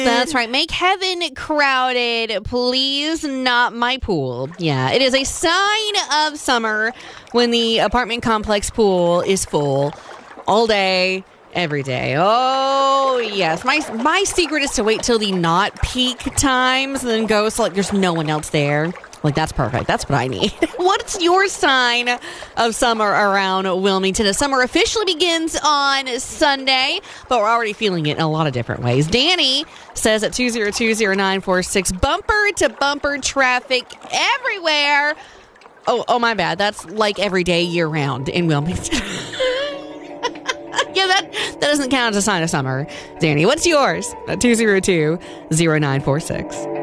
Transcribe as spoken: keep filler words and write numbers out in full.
That's right. Make heaven crowded. Please, not my pool. Yeah, it is a sign of summer when the apartment complex pool is full all day, every day. Oh, yes. My my secret is to wait till the not peak times and then go so like there's no one else there. Like, that's perfect. That's what I need. What's your sign of summer around Wilmington? The summer officially begins on Sunday, but we're already feeling it in a lot of different ways. Danny says at two zero two zero nine four six, bumper to bumper traffic everywhere. Oh, oh, my bad. That's like every day year round in Wilmington. Yeah, that, that doesn't count as a sign of summer. Danny, what's yours? At two zero two zero nine four six.